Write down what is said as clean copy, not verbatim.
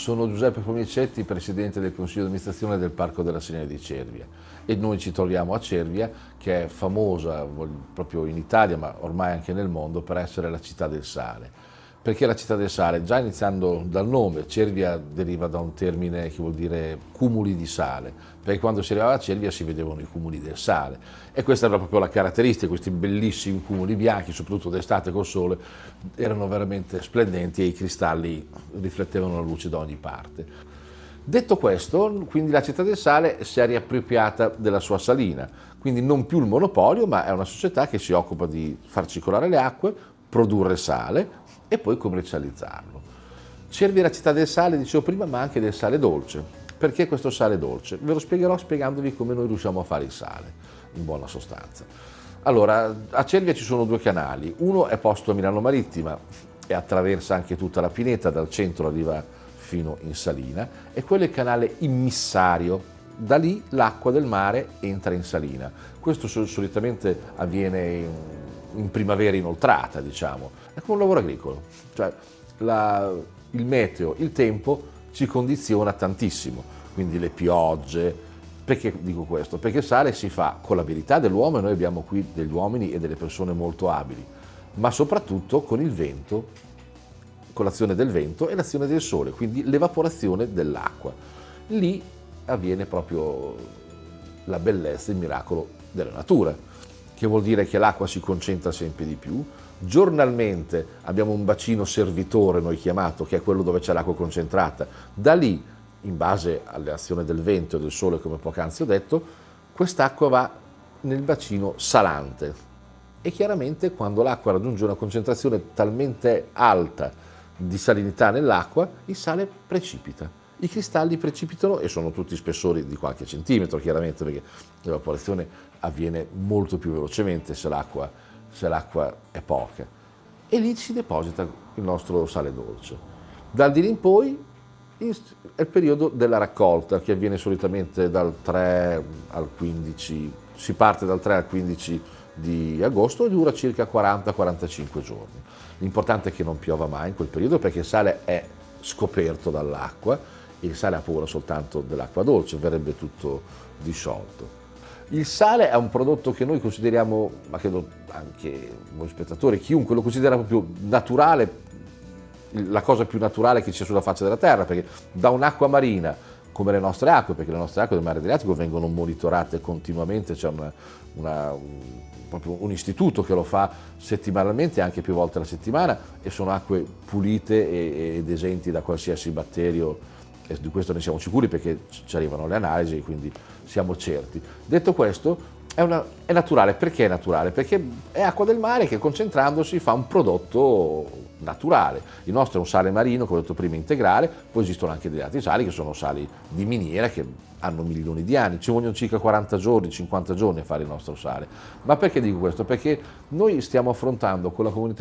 Sono Giuseppe Pomicetti, presidente del consiglio di amministrazione del Parco della Sirena di Cervia, e noi ci troviamo a Cervia, che è famosa proprio in Italia ma ormai anche nel mondo per essere la città del sale. Perché la città del sale? Già iniziando dal nome, Cervia deriva da un termine che vuol dire cumuli di sale, perché quando si arrivava a Cervia si vedevano i cumuli del sale, e questa era proprio la caratteristica. Questi bellissimi cumuli bianchi, soprattutto d'estate col sole, erano veramente splendenti e i cristalli riflettevano la luce da ogni parte. Detto questo, quindi la città del sale si è riappropriata della sua salina, quindi non più il monopolio, ma è una società che si occupa di far circolare le acque, produrre sale e poi commercializzarlo. Cervia è la città del sale, dicevo prima, ma anche del sale dolce. Perché questo sale dolce? Ve lo spiegherò spiegandovi come noi riusciamo a fare il sale, in buona sostanza. Allora, a Cervia ci sono due canali, uno è posto a Milano Marittima e attraversa anche tutta la pineta, dal centro arriva fino in salina, e quello è il canale immissario. Da lì l'acqua del mare entra in salina. Questo solitamente avviene in primavera inoltrata, diciamo. È come un lavoro agricolo, cioè il meteo, il tempo ci condiziona tantissimo, quindi le piogge. Perché dico questo? Perché il sale si fa con l'abilità dell'uomo, e noi abbiamo qui degli uomini e delle persone molto abili, ma soprattutto con il vento, con l'azione del vento e l'azione del sole, quindi l'evaporazione dell'acqua. Lì avviene proprio la bellezza, il miracolo della natura, che vuol dire che l'acqua si concentra sempre di più. Giornalmente abbiamo un bacino servitore, noi chiamato, che è quello dove c'è l'acqua concentrata. Da lì, in base all'azione del vento e del sole, come poc'anzi ho detto, quest'acqua va nel bacino salante. E chiaramente quando l'acqua raggiunge una concentrazione talmente alta di salinità nell'acqua, il sale precipita. I cristalli precipitano e sono tutti spessori di qualche centimetro, chiaramente, perché l'evaporazione avviene molto più velocemente se l'acqua è poca. E lì si deposita il nostro sale dolce. Dal di lì in poi è il periodo della raccolta, che avviene solitamente dal 3 al 15, si parte dal 3 al 15 di agosto e dura circa 40-45 giorni. L'importante è che non piova mai in quel periodo, perché il sale è scoperto dall'acqua e il sale ha paura soltanto dell'acqua dolce, verrebbe tutto disciolto. Il sale è un prodotto che noi consideriamo, ma credo anche voi spettatori, chiunque lo considera proprio naturale, la cosa più naturale che c'è sulla faccia della terra, perché da un'acqua marina come le nostre acque, perché le nostre acque del mare Adriatico vengono monitorate continuamente, c'è proprio un istituto che lo fa settimanalmente, anche più volte alla settimana, e sono acque pulite ed esenti da qualsiasi batterio, e di questo ne siamo sicuri perché ci arrivano le analisi, quindi siamo certi. Detto questo, è naturale. Perché è naturale? Perché è acqua del mare che, concentrandosi, fa un prodotto naturale. Il nostro è un sale marino, come ho detto prima, integrale. Poi esistono anche degli altri sali che sono sali di miniera, che hanno milioni di anni, ci vogliono circa 40 giorni, 50 giorni a fare il nostro sale. Ma perché dico questo? Perché noi stiamo affrontando con la comunità